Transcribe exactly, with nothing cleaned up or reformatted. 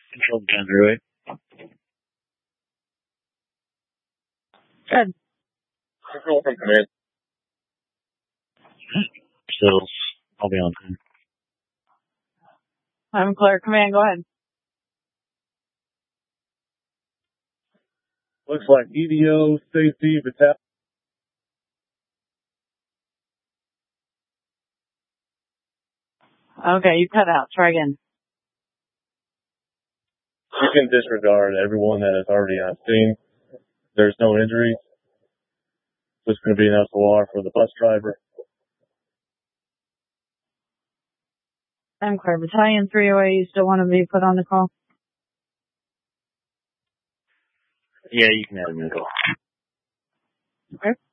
Control Andrew. Good. Control from command. Sills. I'll be on time. I'm clear. Command, go ahead. Looks like E D O, safety, battalion. Okay, you cut out. Try again. You can disregard everyone that is already on scene. There's no injuries. Just going to be an S O R for the bus driver. I'm clear. Battalion three oh eight, you still want to be put on the call? Yeah, you can have me call. Okay.